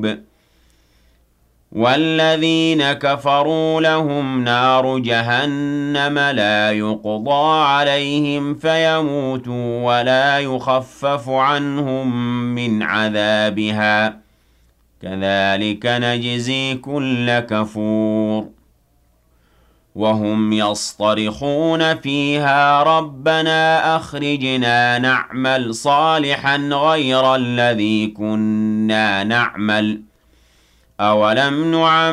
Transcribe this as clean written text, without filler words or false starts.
العقاب والذين كفروا لهم نار جهنم لا يقضى عليهم فيموتوا ولا يخفف عنهم من عذابها كذلك نجزي كل كفور وهم يصطرخون فيها ربنا أخرجنا نعمل صالحا غير الذي كنا نعمل أولم نعمل